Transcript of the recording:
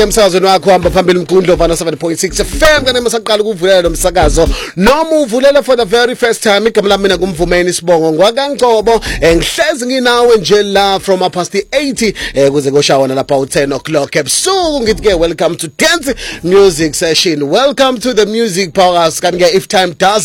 Emsakazweni wakho hamba phambili Mkundlo vana 7.6 FM kanema saqala ukuvulela lo msakazo noma uvulela for the very first time igama lami mina kumvumeni Sibongo ngwakaNgcobo ngihlezi nginawe nje la from past 80 kuze koshawana lapha u10 o'clock ebusuku ngithi ke welcome to Dance Music Session, welcome to the music powers kanike if time does